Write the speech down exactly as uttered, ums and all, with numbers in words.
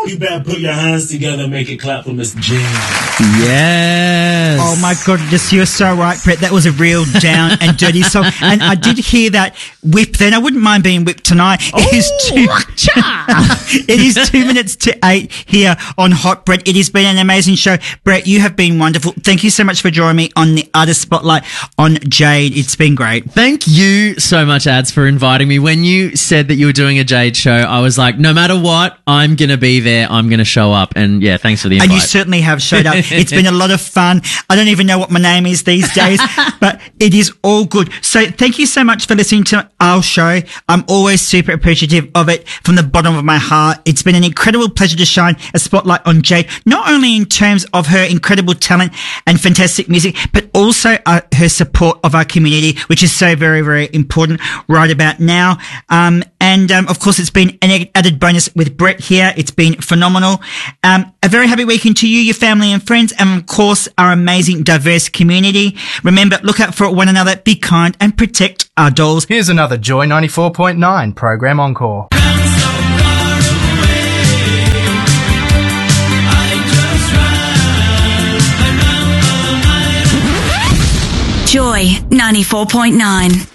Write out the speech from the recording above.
You better put your hands together and make it clap for Miss Jane. Yes. Oh my goodness, you're so right, Brett. That was a real down and dirty song. And I did hear that whip then. I wouldn't mind being whipped tonight. It is two, it is two minutes to eight here on Hot Brett. It has been an amazing show. Brett, you have been wonderful. Thank you so much for joining me on the Artist Spotlight on Jade. It's been great. Thank you so much, Ads, for inviting me. When you said that you were doing a Jade show, I was like, no matter what, I'm going to be there. I'm going to show up. And yeah, thanks for the invite. And you certainly have showed up. It's been a lot of fun. I don't even know what my name is these days, but it is all good. So thank you so much for listening to our show. I'm always super appreciative of it from the bottom of my heart. It's been an incredible pleasure to shine a spotlight on Jade, not only in terms of her incredible talent and fantastic music, but also uh, her support of our community, which is so very, very important right about now. Um, and um, of course, it's been an added bonus with Brett here. It's been phenomenal. Um, a very happy weekend to you, your family and friends, and of course, our amazing diverse community. Remember, look out for one another, be kind, and protect our dolls. Here's another Joy ninety-four point nine program encore. Joy ninety-four point nine.